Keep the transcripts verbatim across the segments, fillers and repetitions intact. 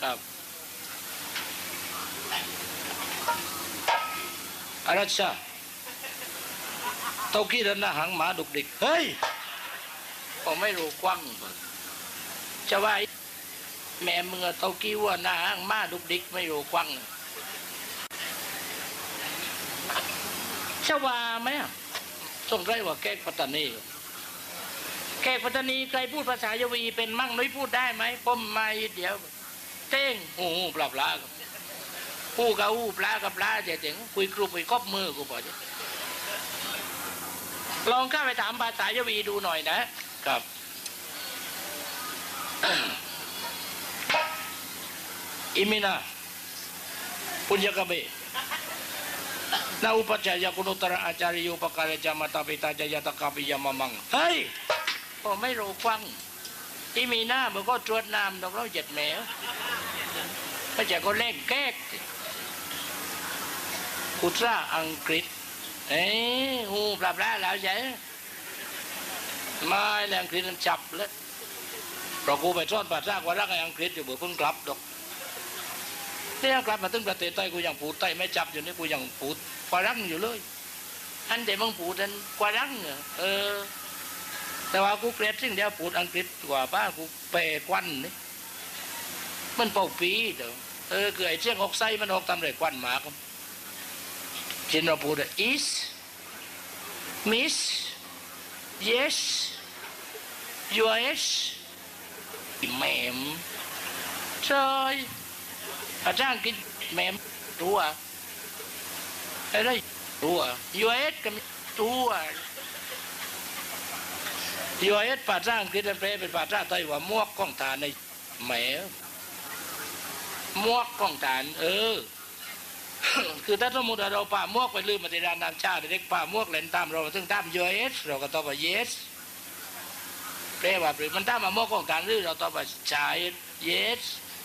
ครับอะไรชะเต้ากี้ดันหน้าหางหมาดุกดิกเฮ้ยผมไม่รู้กว้างจะว่าแม่มึงเต้ากี้ว่าหน้าหางหมาดุกดิกไม่รู้กว้างจะว่าไหมสงสัยว่าแก้ปัตตานีแก้ปัตตานีใครพูดภาษายวีเป็นมั่งนุ้ยพูดได้ไหมผมไม่เดี๋ยวเต้งหูปลาปลาผู้กับหูปลากับปลาเจ๋งคุยกรุบคุยครบมือกูบอกลองข้าไปถามภาษายวีดูหน่อยนะครับอิมินาปุญญกเบนาอุปัจจยกุณุตระอาจาริยุปการะจามตาปิตาจยตกาปิยมมังเฮ้ยผมไม่รู้ฟังอิมินามันก็ตรวจน้ำดอกเราเจ็ดแหมไม่ใช่ก็เล่นแก๊กกุตระอังกฤษเอ้หูปลาปลาแล้วใช่ไม่แรงอังกฤษมันจับแล้วเรากูไปซ่อนภาษากว่ารักไอ้อังกฤษอยู่เบื่อเพิ่งกลับดอกเนี่ยกลับมาตึ้งประเทศไทยกูยังพูดไทยไม่จับอยู่นี่กูยังพูดฝรั่งอยู่เลยอันเดี๋ยวมึงพูดอันฝรั่งเออแต่ว่ากูเกลียดสิ่งเดียวพูดอังกฤษกว่าป้ากูเปย์ควันนี่มันเป่าปีเดี๋ยวเออคือไอ้เชี่ยงออกไซมันออกตามเลยควันหมาครับจินเราพูด is miss yes yes แม่มใช่อาจารย์กินแม่มตัวอะไรตัว ยู เอส ก็มีตัว ยู เอส ภาษาอังกฤษแปลเป็นภาษาไทยว่ามวกกองฐานในแหมมวกกองฐานเออ คือถ้าสมมติเราป่ามวกไปลืมมาในร้านน้ำชาเด็กป่ามวกเล่นตามเราถึงตาม ยู เอส เราก็ตอบว่า yes แปลว่ามันตามมามวกกองฐานหรือเราตอบว่าใช่ yes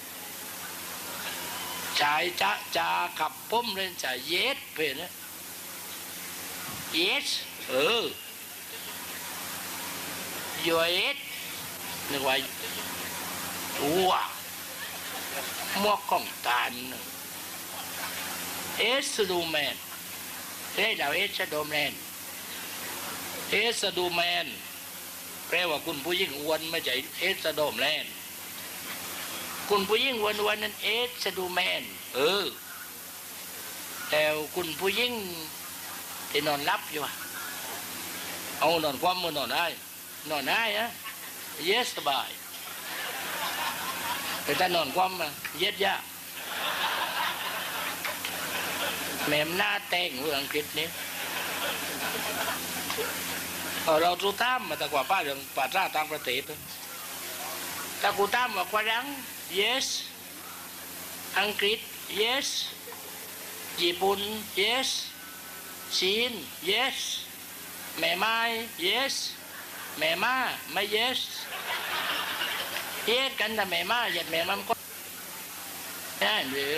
ชายจะจะขับพุ่มเล่นจะเย็ดเพนนะเย็ดเออเย็ดนึกว่าตัวมวกของตาลเอสดูแมนเฮ้ยเราเอสดูแมนเอสดูแมนแปลว่าคุณผู้หญิงอ้วนไม่ใช่เอสดูแมนคุณผู้หญิงวันวันนั้นเอสดูแมนเออแต่คุณผู้หญิงที่นอนรับอยู่เอานอนความมือนอนได้นอนได้ฮะเย็ดสบายแต่ถ้านอนความเย็ดยากแม่มหน้าแต่งเรื่องอังกฤษนี้เราทูตามมาแต่กว่าป้าเรื่องป้าจ้าต่างประเทศแต่กูตามว่าฝรั่ง yes อังกฤษ yes ญี่ปุ่น yes จีน yes แม่ไม้ yes แม่ม้าไม่ yes เย็ดกันแต่แม่ม้าเย็ดแม่มันก็ได้หรือ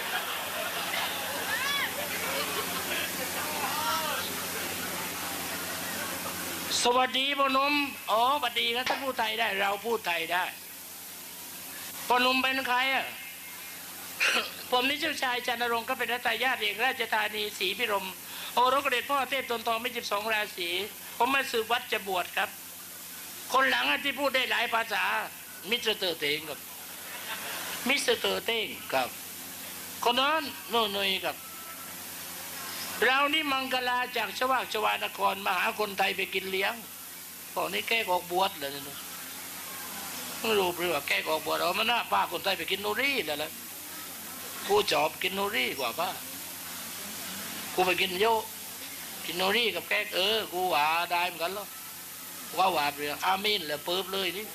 สวัสดีพ่อหนุ่มอ๋อสวัสดีครับท่านพูดไทยได้เราพูดไทยได้พ่อหนุ่มเป็นใครอ่ะ ผมนี่เจ้าชายจันทรงค์ก็เป็นรัตยาติเอกราชธานีศรีพิรมโอรสเด็จพ่อเทพตนทองไม่สิบสองราศีผมมาสืบวัดจะบวชครับคนหลังที่พูดได้หลายภาษามิสเตอร์เตอร์เตงกับมิสเตอร์เตอร์เตงกับคนนั้นโน่นนี่กับเรานี่มังกลาจากชวากชวานครมาหาคนไทยไปกินเลี้ยงพวกนี้แก้กอกบวชเลยนะไม่รู้หรือว่าแก้กอกบวชเอามาหน้าป้าคนไทยไปกินนูรี่แล้วล่ะกูจอบกินนูรี่กว่าป้ากูไปกินโยกินนูรี่กับแก้เออกูว่าได้เหมือนกันแล้วว่าว่าเรื่องอามินเลยเปิบเลยนี่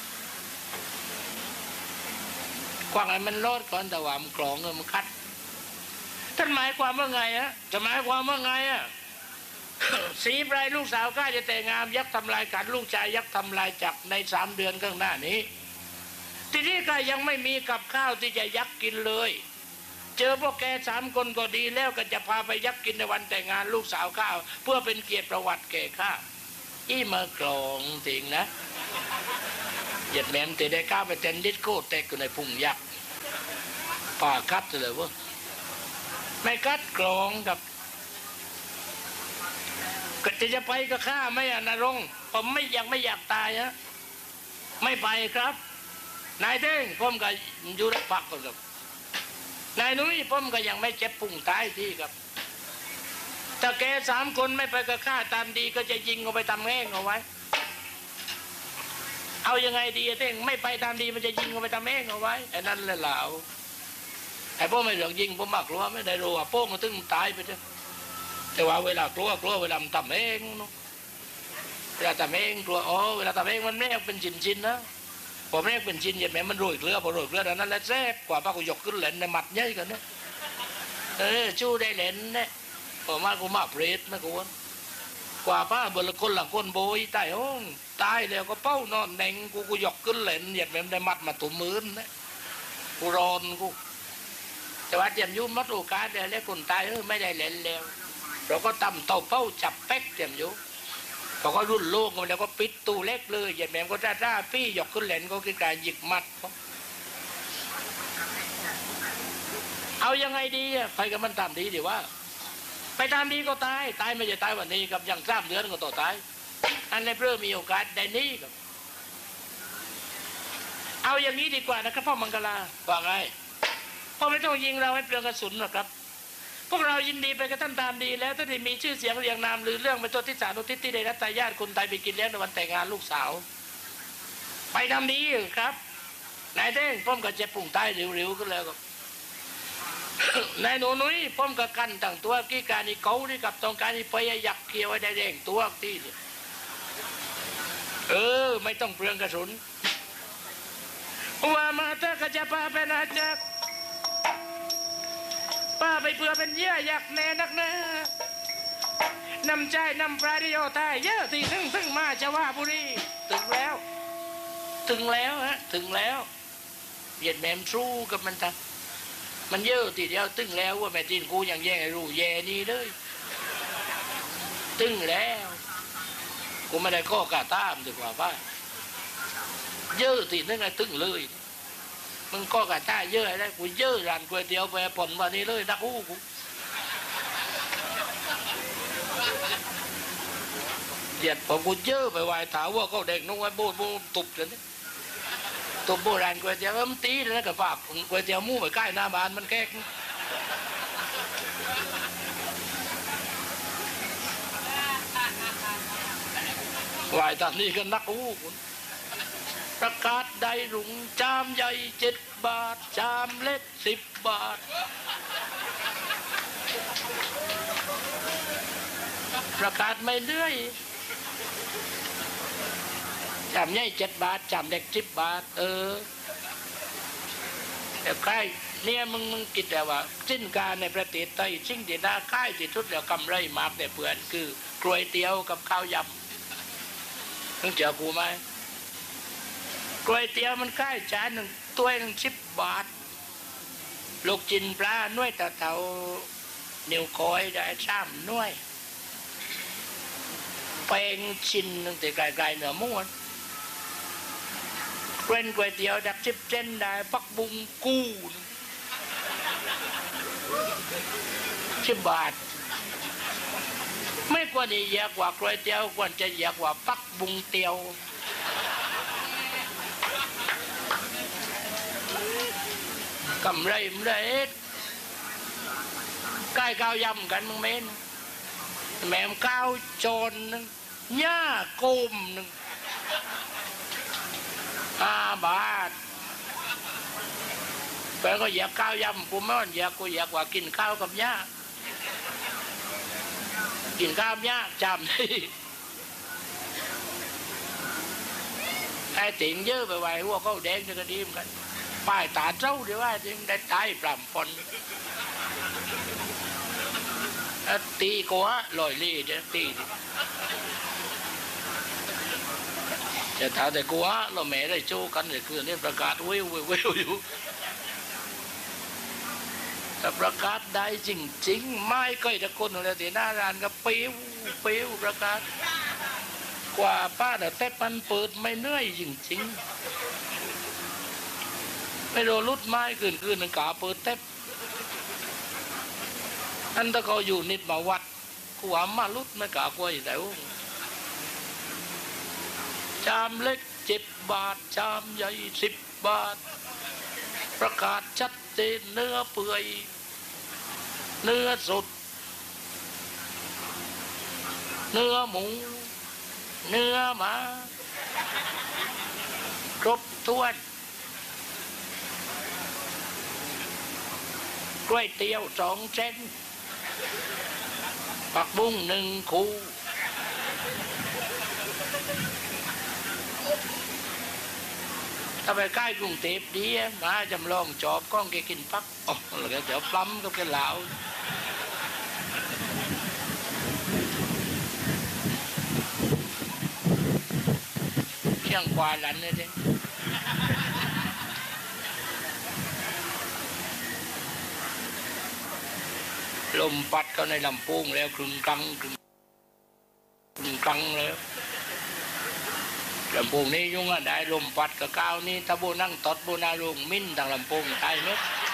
กว้างไอ้มันรอดก่อนแต่ว่ามันกรองเงินมันคัดท่านหมายความว่าไงฮะจะหมายความว่าไงอ่ะ สีไพรลูกสาวข้าจะแต่งงานยักษ์ทำลายกัดลูกชายยักษ์ทำลายจับในสามเดือนข้างหน้านี้ทีนี้ก็ยังไม่มีกับข้าวที่จะยักษ์กินเลยเจอพวกแกสามคนก็ดีแล้วก็จะพาไปยักษ์กินในวันแต่งงานลูกสาวข้าเพื่อเป็นเกียรติประวัติแก่ข้าอีมากรองจริงนะเหยียดแหมมแต่ได้ก้าวไปเต้นดิสโก้เตะอยู่ในพุงยักษ์ป่าคัดเลยว่าไม่คัดกรองกับก็จะจะไปก็ฆ่าไม่อะนรงค์ผมไม่อยากไม่อยากตายฮะไม่ไปครับนายเด้งผมก็อยู่รับพักก่อนครับนายนุ้ยผมก็ยังไม่เจ็บปุ่งตายที่ครับถ้าแกสามคนไม่ไปก็ฆ่าตามดีก็จะยิงเอาไปทำแง่งเอาไว้เอายังไงดีเด้งไม่ไปตามดีมันจะยิงเอาไปทำแง่งเอาไว้ไอ้นั่นแหละเหล่าไอ้พวกไม่เหลือยิงผมมากลัวไม่ได้รู้ว่าโป้งมันตึงตายไปเถอะแต่ว่าเวลากลัวกลัวเวลามันทำเองเวลาทำเองกลัวอ๋อเวลาทำเองมันไม่เป็นชิ้นชิ้นนะพอไม่เป็นชิ้นอย่างแม่มันโรยเกลือพอโรยเกลือนั้นแหละแซ่บกว่าป้ากูยกขึ้นเหลนในหมัดใหญ่กันนะเออชู้ได้เหลนเนี่ยพอมากูมาเปรตไม่กวนกว่าป้าบนละคนหลังคนโบยตายห้องตายแล้วก็เป้านอนแดงกูกูยกขึ้นเหลนอย่างแม่ได้มัดมาตุ่มมือนะกูรอนกูแต่ว่าเจียมยุ่มมัดโอกาสเดี๋ยวแล้วคนตายเออไม่ได้เหลนแล้วเราก็ตำเต่าเป้าจับแป๊กเจียมยุ่พอก็รุ่นโลกมันแล้วก็ปิดตู้เล็กเลยอย่างแม่ก็จ้าจ้าปี้หยกขึ้นเหลนก็คือการหยิกมัดเอายังไงดีอะไปกับมันตามดีดีว่าไปตามดีก็ตายตายไม่ใช่ตายวันนี้กับอย่างสามเดือนก็ต่อตายอันนี้เพื่อมีโอกาสได้นี้ครับเอาอย่างนี้ดีกว่านะครับพ่อมังกรลาว่าไงพ่อไม่ต้องยิงเราให้เปลืองกระสุนหรอกครับพวกเรายินดีไปกับท่านตามดีแล้วถ้าได้มีชื่อเสียงเรียงนามหรือเรื่องเป็นตัวที่สานุทิศที่ได้รับทายาทคุณตายไปกินเลี้ยงในวันแต่งงานลูกสาวไปทำดีครับนายเด้งพ่อมก็เจ็บปุ่งตายเร็วๆก็แล้วก็นายหนูนุ้ยพ่อมก็กันตั้งตัวกี้การนี่เขานี่กับต้องการนี่ไปอยากเกี่ยวไว้ได้แดงตัวที่เออไม่ต้องเปลืองกระสุนว่ามาเถอะก็จะพาไปนะจ๊ะป้าไปเพื่อเป็นเยื่ออยากแน่นักนะนำใจนำปลาดิโอตายเยอะทีถึงถึงมาจะว่าบุรีถึงแล้วถึงแล้วฮะถึงแล้วเหยียดแมมสู้กับมันทำมันเยอะทีเดียวตึงแล้วว่าแม่จีนกูยังแย่รู้แย่นี่เลยตึงแล้วกูไม่ได้ข้อกาตามดีกว่าป้าเยอะทีนึงไอ้ตึงเลยมึงก็กะจ้าเยอะได้กูเยอะร้านก๋วยเตี๋ยวไปผลวันนี้เลยนักอู้กูเหยียดผมกูเยอะไปวายถาว่าก็เด็กน้องไว้โบโบตุบเลยนี่ตุบโบราณก๋วยเตี๋ยวมันตีเลยนะกับฝากก๋วยเตี๋ยวมู่ไปใกล้หน้าบ้านมันแก๊กวายตอนนี้ก็นักอู้กูประกาศได้รุ่งจามใหญ่เจ็ดบาทจามเล็กสิบบาทประกาศไม่เลื่อยจามใหญ่เจ็ดบาทจามเล็กสิบบาทเออแต่ใครเนี่ยมึงมึงคิดแต่ว่าสินค้าในประเทศไทยสิ่งที่น่าขายที่สุดแล้วกำไรมากแต่เพื่อนคือกล้วยเตี๋ยวกับข้าวยำมึงเจอกูไหมก๋วยเตี๋ยวมันค่ายจานหนึ่งตัวหนึ่งสิบบาทลูกจินปลาหน่วยตะเตานิ้วก้อยได้สามหน่วยแป้งชิ้นหนึ่งแต่ไกลๆเหนือม้วนเกรนก๋วยเตี๋ยวดับสิบเส้นได้ปักบุงกู้สิบบาทไม่ควรจะแย่กว่าก๋วยเตี๋ยวควรจะแย่กว่าปักบุงเตี๋ยวกำไรมันได้ใกล้ข้าวยำกันมึงเม้นแม่มข้าวโจรนึงหญ้าโกมนึงห้าบาทแปลก็อยากข้าวยำกูไม่อยากกูอยากว่ากินข้าวกับหญ้ากินข้าวหญ้าจำได้ไอ้ติ๋งเยอะไปไว้หัวเขาแดงจะกระดิ่มกันป้ายตาเจ้าเดี๋ยวว่าจึงได้ตายปรำปนตีกัวลอยลี่จะตีจะถามแต่กัวเราแม่ได้โจกันเลยคือนี่ประกาศวิววิวอยู่แต่ประกาศได้จริงๆไม่เคยตะโกนอะไรที่หน้าร้านก็ปิ้วปิ้วประกาศกว่าป้าแต่แต่ปันเปิดไม่เหนื่อยจริงๆไม่โดนรุดไม้คืนคืนหนึ่งกาเปิดเต็บอันถ้าเขาอยู่นิดมาวัดกูว่ามารุดไม่กากลัวอยู่แต่ชามเล็กเจ็ดบาทชามใหญ่สิบบาทประกาศชัดเจนเนื้อเปื่อยเนื้อสดเนื้อหมูเนื้อหมาครบถ้วนก๋วยเตี๋ยวสองเส้นผักบุ้งหนึ่งคู่ถ้าไปใกล้กรุงเทพดีมาจำลองจอบก้องแกกินพักอ๋อแล้วก็จะปล้ำกับแกเหลาเชียงควายหลันเลยเด้ลมปัดเข้าในลำโพงแล้วครึงกังครึงกังแล้วลำโพงนี้ยุ่งอ่ะได้ลมปัดกับก้าวนี้ถ้าโบนั่งตอดโบนาลงมิ้นทางลำโพงตายเม็ด